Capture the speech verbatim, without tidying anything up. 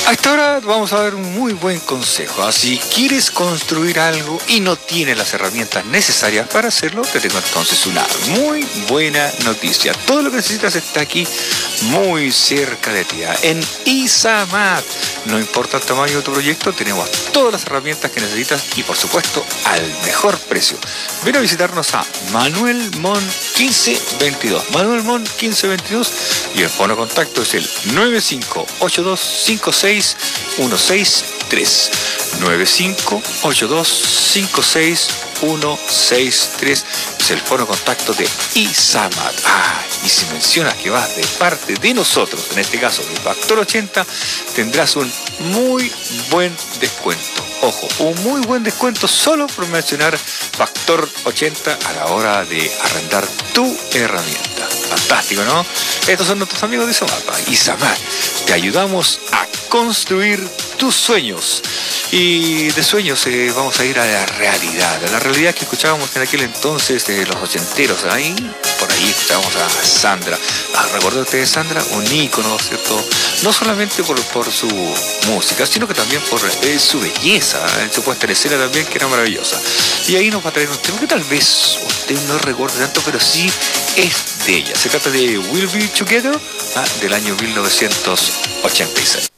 A esta hora vamos a dar un muy buen consejo. Si quieres construir algo y no tienes las herramientas necesarias para hacerlo, te tengo entonces una muy buena noticia. Todo lo que necesitas está aquí, muy cerca de ti, en Izamat. No importa el tamaño de tu proyecto, tenemos todas las herramientas que necesitas y, por supuesto, al mejor precio. Ven a visitarnos a Manuel Mon quince veintidós. Manuel Mon quince veintidós y el fono contacto es el nueve cinco ocho dos cinco seis uno seis tres. nueve cinco ocho dos cinco seis uno seis tres es el fono contacto de Izamat. Ah, y si mencionas que vas de parte de nosotros, en este caso de Factor ochenta, tendrás un muy buen descuento. Ojo, un muy buen descuento solo por mencionar Factor ochenta a la hora de arrendar tu herramienta. Fantástico, ¿no? Estos son nuestros amigos de Izamat. Izamat, te ayudamos a construir tus sueños. Y de sueños eh, vamos a ir a la realidad, a la realidad que escuchábamos en aquel entonces de los ochenteros. Ahí, por ahí escuchábamos a Sandra. Ah, ¿recuerdan ustedes Sandra? Un ícono, ¿cierto? No solamente por, por su música, sino que también por eh, su belleza, eh, su puesta en escena también, que era maravillosa. Y ahí nos va a traer un tema que tal vez usted no recuerde tanto, pero sí es de ella. Se trata de We'll Be Together, ah, del año mil novecientos ochenta y seis.